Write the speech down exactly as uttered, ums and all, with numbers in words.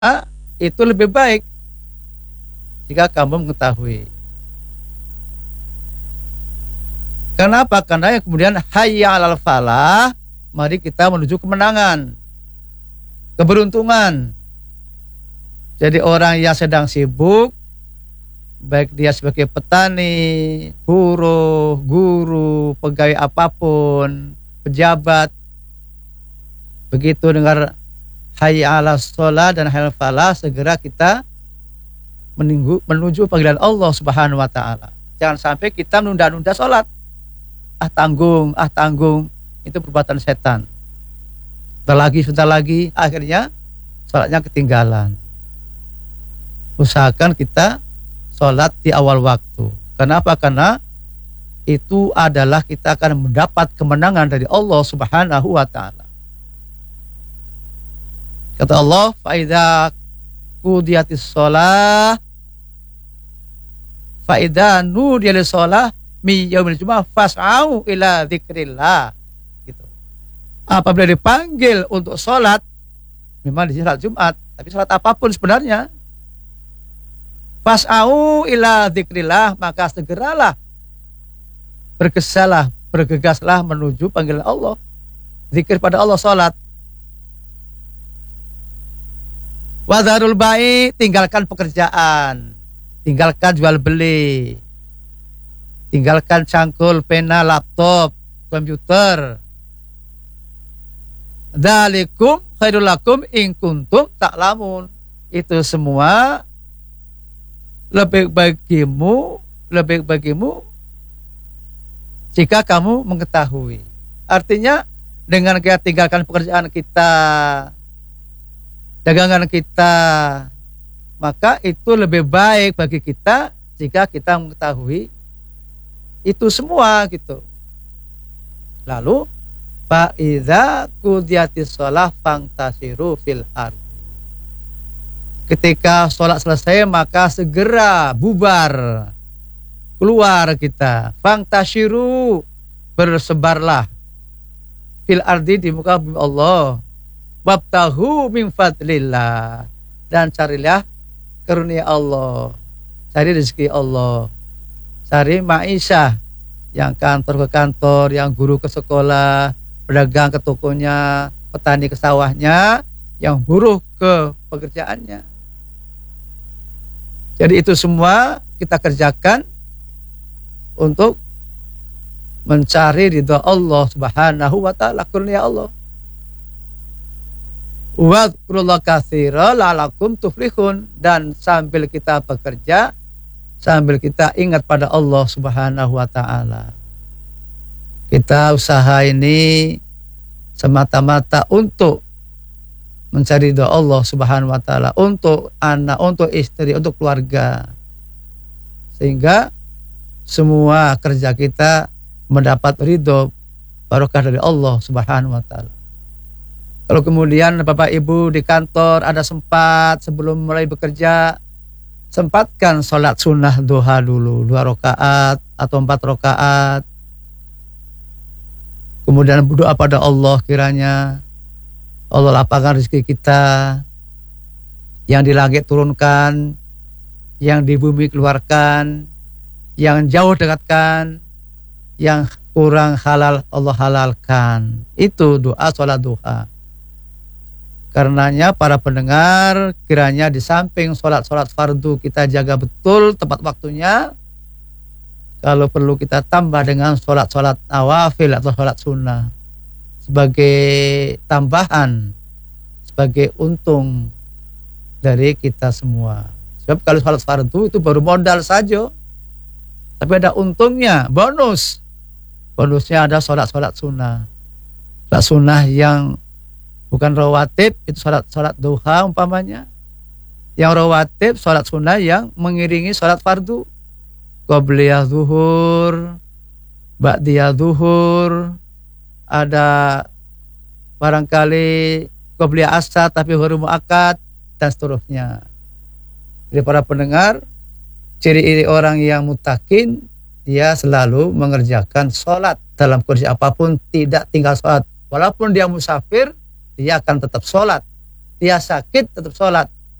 itu lebih baik jika kamu mengetahui. Kenapa? Karena yang kemudian hayya 'alal falah, mari kita menuju kemenangan, keberuntungan. Jadi orang yang sedang sibuk, baik dia sebagai petani, buruh, guru, pegawai apapun, pejabat, begitu dengar hayya 'alas shalah dan hayya 'alal falah, segera kita menunggu, menuju panggilan Allah Subhanahu wa taala. Jangan sampai kita menunda-nunda sholat. Ah tanggung, ah tanggung, itu perbuatan setan. Sebentar lagi, sebentar lagi, akhirnya sholatnya ketinggalan. Usahakan kita sholat di awal waktu. Kenapa? Karena itu adalah kita akan mendapat kemenangan dari Allah Subhanahu wa taala. Kata Allah, fa idza qudiyatis shalah fa idza nudiya lis shalah mi yaumil jumu'ah fas'au ila dzikrillah, gitu. Apabila dipanggil untuk sholat, memang di salat Jumat, tapi sholat apapun sebenarnya, fas'au ila dzikrillah, maka segeralah, bergesalah, bergegaslah menuju panggilan Allah, zikir pada Allah, sholat. Wadharul bai', tinggalkan pekerjaan, tinggalkan jual beli, tinggalkan cangkul, pena, laptop, komputer. Dzalikum khairul lakum in kuntum ta'lamun. Itu semua lebih bagimu, lebih bagimu jika kamu mengetahui. Artinya dengan kita tinggalkan pekerjaan kita, dagangan kita, maka itu lebih baik bagi kita jika kita mengetahui itu semua, gitu. Lalu fa idza qudiyatis shalah fantasiru fil ardh. Ketika sholat selesai, maka segera bubar, keluar kita. Fantasiru, bersebarlah, fil ardi, di muka bumi Allah. Wabtahu min fadlillah, dan carilah karunia Allah, cari rezeki Allah, cari ma'isyah, yang kantor ke kantor, yang guru ke sekolah, pedagang ke tokonya, petani ke sawahnya, yang buruh ke pekerjaannya. Jadi itu semua kita kerjakan untuk mencari ridha Allah Subhanahu wa taala, karunia Allah. Wadhkurullaha katsiran la'allakum tuflihun, dan sambil kita bekerja, sambil kita ingat pada Allah Subhanahu wa taala. Kita usaha ini semata-mata untuk mencari ridha Allah Subhanahu wa taala, untuk anak, untuk istri, untuk keluarga, sehingga semua kerja kita mendapat ridha barokah dari Allah Subhanahu wa taala. Kalau kemudian Bapak Ibu di kantor ada sempat sebelum mulai bekerja, sempatkan sholat sunnah duha dulu, dua rakaat atau empat rakaat. Kemudian berdoa pada Allah, kiranya Allah lapangkan rezeki kita, yang di langit turunkan, yang di bumi keluarkan, yang jauh dekatkan, yang kurang halal Allah halalkan. Itu doa sholat duha. Karenanya para pendengar, kiranya di samping sholat-sholat fardu kita jaga betul tepat waktunya. Kalau perlu kita tambah dengan sholat-sholat nawafil atau sholat sunnah sebagai tambahan, sebagai untung dari kita semua. Sebab kalau sholat fardu itu baru modal saja, tapi ada untungnya, bonus. Bonusnya ada sholat-sholat sunnah. Sholat sunnah yang bukan rawatib, itu sholat-sholat duha umpamanya. Yang rawatib, sholat sunnah yang mengiringi sholat fardu. Qobliyah zuhur, ba'diyah zuhur, ada barangkali qobliyah asar tapi baru muakkad, dan seterusnya. Jadi para pendengar, ciri-ciri orang yang mutakin, dia selalu mengerjakan sholat dalam kondisi apapun, tidak tinggal sholat. Walaupun dia musafir, dia akan tetap sholat. Dia sakit, tetap sholat.